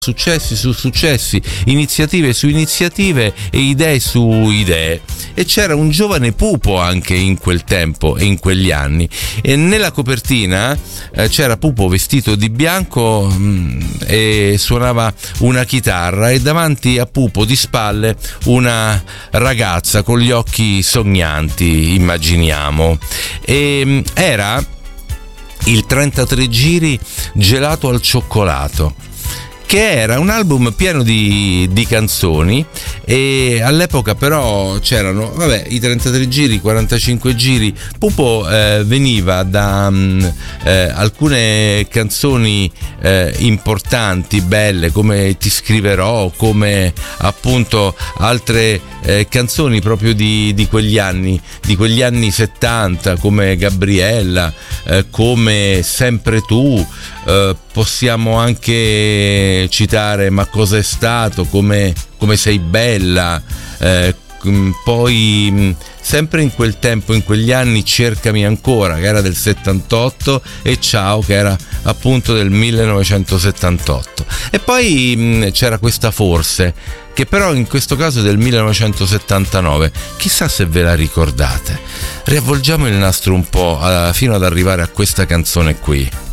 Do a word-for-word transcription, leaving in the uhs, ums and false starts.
successi su successi, iniziative su iniziative e idee su idee, e c'era un giovane Pupo anche in quel tempo e in quegli anni, e nella copertina eh, c'era Pupo vestito di bianco mh, e suonava una chitarra, e davanti a Pupo di spalle una ragazza con gli occhi sognanti, immaginiamo, e mh, era il trentatré giri gelato al cioccolato, che era un album pieno di, di canzoni, e all'epoca però c'erano, vabbè, i trentatré giri, i quarantacinque giri. Pupo eh, veniva da mh, eh, alcune canzoni eh, importanti, belle, come Ti scriverò, come appunto altre eh, canzoni proprio di, di quegli anni, di quegli anni settanta, come Gabriella, eh, come Sempre tu. Uh, possiamo anche citare Ma cosa è stato, come, come sei bella, eh, poi sempre in quel tempo, in quegli anni, Cercami ancora, che era del settantotto, e Ciao, che era appunto del millenovecentosettantotto, e poi mh, c'era questa Forse, che però in questo caso è del millenovecentosettantanove. Chissà se ve la ricordate. Riavvolgiamo il nastro un po' uh, fino ad arrivare a questa canzone qui.